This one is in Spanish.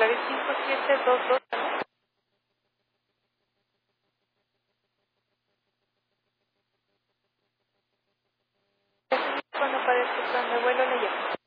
Volaris 5722, ¿no? Cuando aparezca el plan de vuelo le llamo.